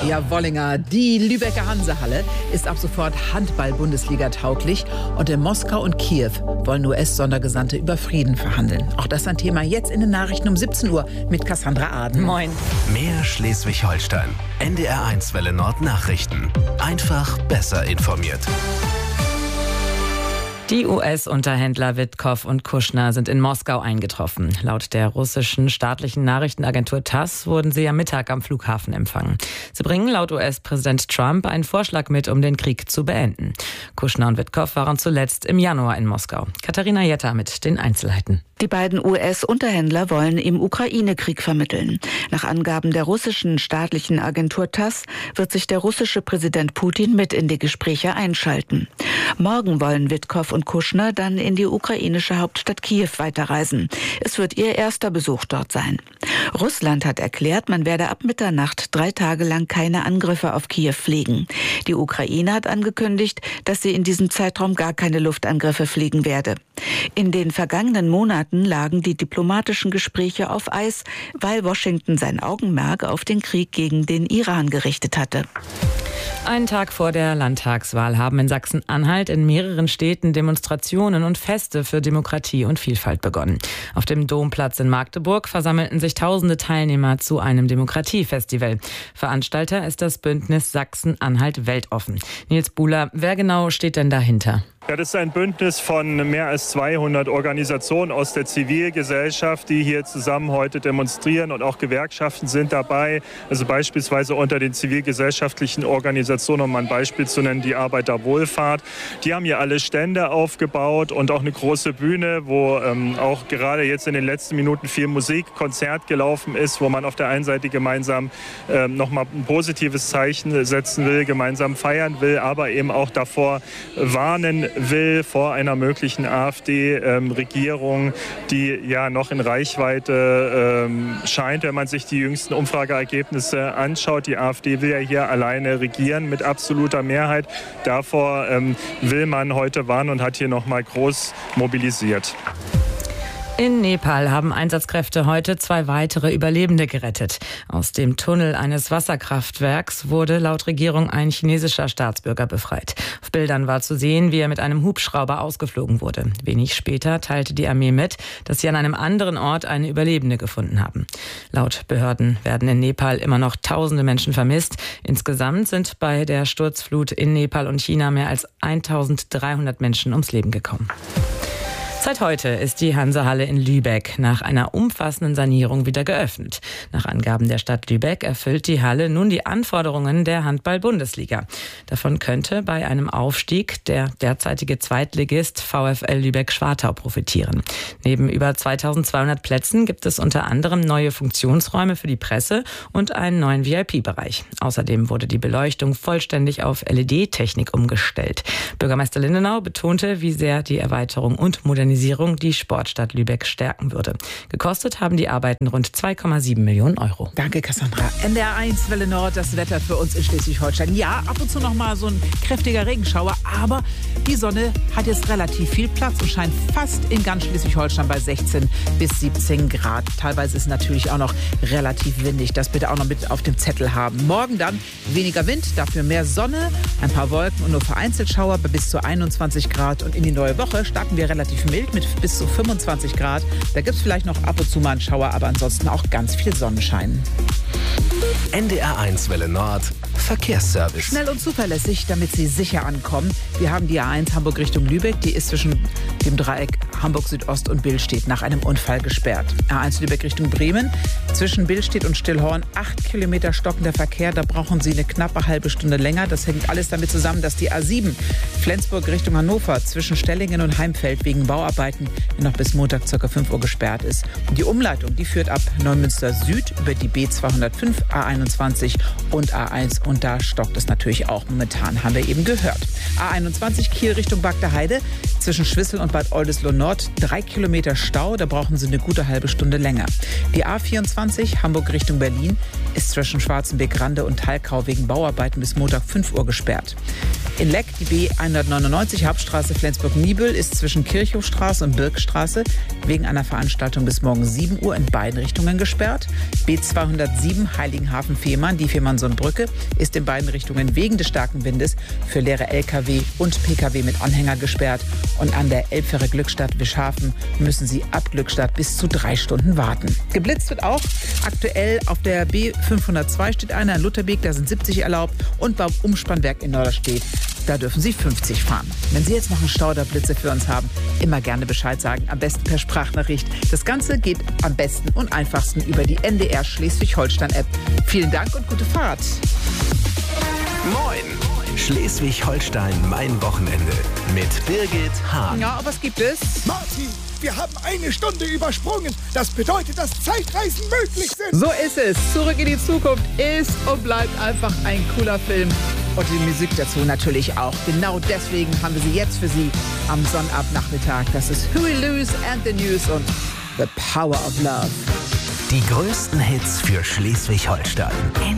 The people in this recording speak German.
Maria Wollinger. Die Lübecker Hansehalle ist ab sofort Handball-Bundesliga tauglich und in Moskau und Kiew wollen US-Sondergesandte über Frieden verhandeln. Auch das ein Thema jetzt in den Nachrichten um 17 Uhr mit Cassandra Aden. Moin. Mehr Schleswig-Holstein. NDR1 Welle Nord Nachrichten. Einfach besser informiert. Die US-Unterhändler Witkow und Kushner sind in Moskau eingetroffen. Laut der russischen staatlichen Nachrichtenagentur TASS wurden sie am Mittag am Flughafen empfangen. Sie bringen laut US-Präsident Trump einen Vorschlag mit, um den Krieg zu beenden. Kushner und Witkow waren zuletzt im Januar in Moskau. Katharina Jetta mit den Einzelheiten. Die beiden US-Unterhändler wollen im Ukraine-Krieg vermitteln. Nach Angaben der russischen staatlichen Agentur TASS wird sich der russische Präsident Putin mit in die Gespräche einschalten. Morgen wollen Witkow und Kushner dann in die ukrainische Hauptstadt Kiew weiterreisen. Es wird ihr erster Besuch dort sein. Russland hat erklärt, man werde ab Mitternacht 3 Tage lang keine Angriffe auf Kiew fliegen. Die Ukraine hat angekündigt, dass sie in diesem Zeitraum gar keine Luftangriffe fliegen werde. In den vergangenen Monaten lagen die diplomatischen Gespräche auf Eis, weil Washington sein Augenmerk auf den Krieg gegen den Iran gerichtet hatte. Einen Tag vor der Landtagswahl haben in Sachsen-Anhalt in mehreren Städten Demonstrationen und Feste für Demokratie und Vielfalt begonnen. Auf dem Domplatz in Magdeburg versammelten sich tausende Teilnehmer zu einem Demokratiefestival. Veranstalter ist das Bündnis Sachsen-Anhalt weltoffen. Nils Buhler, wer genau steht denn dahinter? Ja, das ist ein Bündnis von mehr als 200 Organisationen aus der Zivilgesellschaft, die hier zusammen heute demonstrieren, und auch Gewerkschaften sind dabei. Also beispielsweise unter den zivilgesellschaftlichen Organisationen, um ein Beispiel zu nennen, die Arbeiterwohlfahrt. Die haben hier alle Stände aufgebaut und auch eine große Bühne, wo auch gerade jetzt in den letzten Minuten viel Musik, Konzert gelaufen ist, wo man auf der einen Seite gemeinsam nochmal ein positives Zeichen setzen will, gemeinsam feiern will, aber eben auch davor warnen will vor einer möglichen AfD-Regierung, die ja noch in Reichweite scheint, wenn man sich die jüngsten Umfrageergebnisse anschaut. Die AfD will ja hier alleine regieren mit absoluter Mehrheit. Davor will man heute warnen und hat hier noch mal groß mobilisiert. In Nepal haben Einsatzkräfte heute 2 weitere Überlebende gerettet. Aus dem Tunnel eines Wasserkraftwerks wurde laut Regierung ein chinesischer Staatsbürger befreit. Auf Bildern war zu sehen, wie er mit einem Hubschrauber ausgeflogen wurde. Wenig später teilte die Armee mit, dass sie an einem anderen Ort eine Überlebende gefunden haben. Laut Behörden werden in Nepal immer noch tausende Menschen vermisst. Insgesamt sind bei der Sturzflut in Nepal und China mehr als 1300 Menschen ums Leben gekommen. Seit heute ist die Hansehalle in Lübeck nach einer umfassenden Sanierung wieder geöffnet. Nach Angaben der Stadt Lübeck erfüllt die Halle nun die Anforderungen der Handball-Bundesliga. Davon könnte bei einem Aufstieg der derzeitige Zweitligist VfL Lübeck-Schwartau profitieren. Neben über 2200 Plätzen gibt es unter anderem neue Funktionsräume für die Presse und einen neuen VIP-Bereich. Außerdem wurde die Beleuchtung vollständig auf LED-Technik umgestellt. Bürgermeister Lindenau betonte, wie sehr die Erweiterung und Modernisierung die Sportstadt Lübeck stärken würde. Gekostet haben die Arbeiten rund 2,7 Millionen Euro. Danke, Cassandra. NDR1 Welle Nord, das Wetter für uns in Schleswig-Holstein. Ja, ab und zu noch mal so ein kräftiger Regenschauer, aber die Sonne hat jetzt relativ viel Platz und scheint fast in ganz Schleswig-Holstein bei 16 bis 17 Grad. Teilweise ist natürlich auch noch relativ windig. Das bitte auch noch mit auf dem Zettel haben. Morgen dann weniger Wind, dafür mehr Sonne, ein paar Wolken und nur vereinzelt Schauer bei bis zu 21 Grad. Und in die neue Woche starten wir relativ mild mit bis zu 25 Grad. Da gibt es vielleicht noch ab und zu mal einen Schauer, aber ansonsten auch ganz viel Sonnenschein. NDR1 Welle Nord Verkehrsservice. Schnell und zuverlässig, damit Sie sicher ankommen. Wir haben die A1 Hamburg Richtung Lübeck. Die ist zwischen dem Dreieck Hamburg Südost und Billstedt nach einem Unfall gesperrt. A1 Lübeck Richtung Bremen. Zwischen Billstedt und Stillhorn 8 Kilometer stockender Verkehr. Da brauchen Sie eine knappe halbe Stunde länger. Das hängt alles damit zusammen, dass die A7 Flensburg Richtung Hannover zwischen Stellingen und Heimfeld wegen Bauarbeiten noch bis Montag ca. 5 Uhr gesperrt ist. Und die Umleitung, die führt ab Neumünster Süd über die B205, A21 und A1. Und da stockt es natürlich auch momentan, haben wir eben gehört. A21 Kiel Richtung Bagdaheide, zwischen Schwissel und Bad Oldesloe Nord 3 Kilometer Stau, da brauchen Sie eine gute halbe Stunde länger. Die A24 Hamburg Richtung Berlin ist zwischen Schwarzenberg-Rande und Talkau wegen Bauarbeiten bis Montag 5 Uhr gesperrt. In Leck die B199 Hauptstraße Flensburg-Niebüll ist zwischen Kirchhofstraße und Birkstraße wegen einer Veranstaltung bis morgen 7 Uhr in beiden Richtungen gesperrt. B207 Heiligenhafen Hafen-Fehmarn, die Fehmarnsundbrücke, ist in beiden Richtungen wegen des starken Windes für leere Lkw und Pkw mit Anhänger gesperrt. Und an der Elbfähre Glückstadt-Wischhafen müssen Sie ab Glückstadt bis zu 3 Stunden warten. Geblitzt wird auch. Aktuell auf der B502 steht einer in Lutherbeek, da sind 70 erlaubt. Und beim Umspannwerk in Norderstedt, da dürfen Sie 50 fahren. Wenn Sie jetzt noch einen Stau oder Blitze für uns haben, immer gerne Bescheid sagen. Am besten per Sprachnachricht. Das Ganze geht am besten und einfachsten über die NDR Schleswig-Holstein-App. Vielen Dank und gute Fahrt. Moin! Schleswig-Holstein, mein Wochenende. Mit Birgit Hahn. Ja, was gibt es? Martin, wir haben 1 Stunde übersprungen. Das bedeutet, dass Zeitreisen möglich sind. So ist es. Zurück in die Zukunft ist und bleibt einfach ein cooler Film. Und die Musik dazu natürlich auch. Genau deswegen haben wir sie jetzt für Sie am Sonnabendnachmittag. Das ist Huey Lewis and the News und The Power of Love. Die größten Hits für Schleswig-Holstein.